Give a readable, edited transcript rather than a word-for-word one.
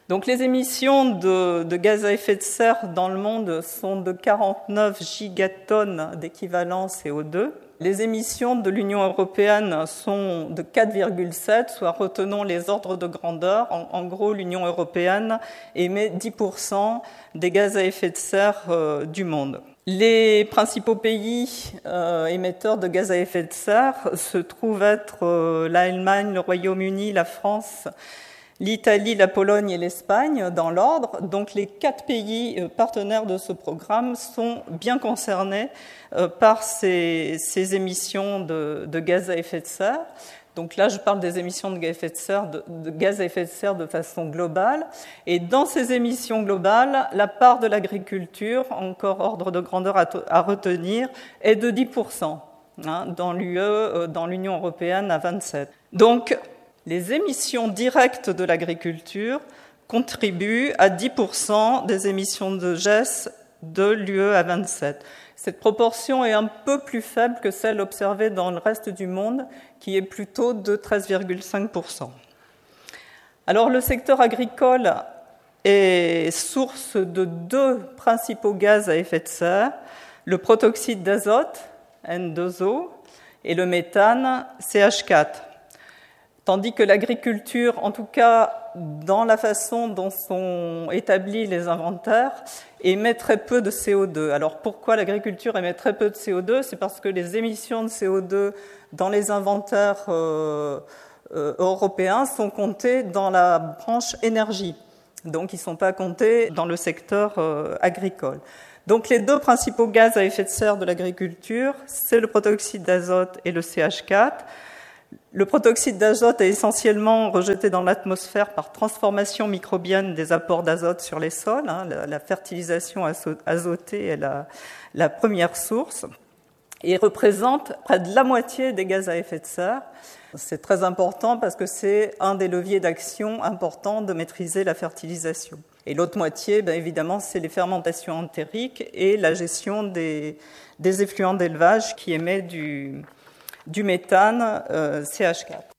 Donc les émissions de gaz à effet de serre dans le monde sont de 49 gigatonnes d'équivalent CO2. Les émissions de l'Union européenne sont de 4,7, soit retenons les ordres de grandeur. En gros, l'Union européenne émet 10% des gaz à effet de serre du monde. Les principaux pays émetteurs de gaz à effet de serre se trouvent être l'Allemagne, le Royaume-Uni, la France, l'Italie, la Pologne et l'Espagne dans l'ordre. Donc les 4 pays partenaires de ce programme sont bien concernés par ces émissions de gaz à effet de serre. Donc là, je parle des émissions de gaz à effet de serre de façon globale. Et dans ces émissions globales, la part de l'agriculture, encore ordre de grandeur à retenir, est de 10%. Dans l'Union européenne à 27%. Donc, les émissions directes de l'agriculture contribuent à 10% des émissions de GES de l'UE à 27%. Cette proportion est un peu plus faible que celle observée dans le reste du monde, qui est plutôt de 13,5%. Alors, le secteur agricole est source de 2 principaux gaz à effet de serre, le protoxyde d'azote, N2O, et le méthane, CH4. Tandis que l'agriculture, en tout cas dans la façon dont sont établis les inventaires, émet très peu de CO2. Alors pourquoi l'agriculture émet très peu de CO2 ? C'est parce que les émissions de CO2 dans les inventaires européens sont comptées dans la branche énergie. Donc ils ne sont pas comptés dans le secteur agricole. Donc les 2 principaux gaz à effet de serre de l'agriculture, c'est le protoxyde d'azote et le CH4. Le protoxyde d'azote est essentiellement rejeté dans l'atmosphère par transformation microbienne des apports d'azote sur les sols. La fertilisation azotée est la première source et représente près de la moitié des gaz à effet de serre. C'est très important parce que c'est un des leviers d'action importants de maîtriser la fertilisation. Et l'autre moitié, évidemment, c'est les fermentations entériques et la gestion des effluents d'élevage qui émettent du méthane CH4.